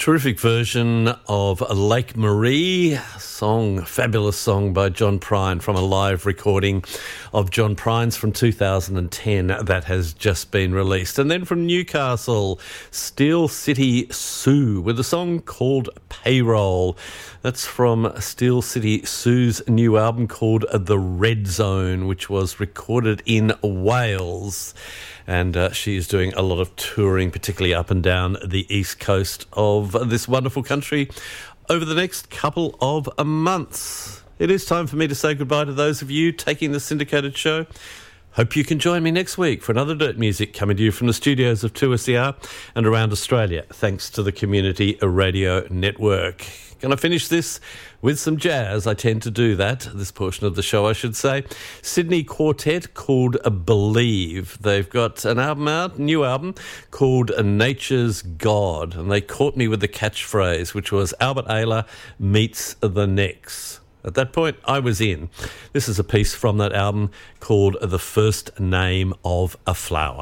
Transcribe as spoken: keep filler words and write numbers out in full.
Terrific version of Lake Marie, song, fabulous song by John Prine from a live recording of John Prine's from two thousand ten that has just been released. And then from Newcastle, Steel City Sue with a song called Payroll. That's from Steel City Sue's new album called The Red Zone, which was recorded in Wales. And uh, she is doing a lot of touring, particularly up and down the east coast of this wonderful country over the next couple of months. It is time for me to say goodbye to those of you taking the syndicated show. Hope you can join me next week for another Dirt Music coming to you from the studios of two S E R and around Australia, thanks to the Community Radio Network. Can I finish this with some jazz? I tend to do that, this portion of the show, I should say. Sydney quartet called Believe. They've got an album out, new album, called Nature's God, and they caught me with the catchphrase, which was Albert Ayler meets the Necks. At that point, I was in. This is a piece from that album called The First Name of a Flower.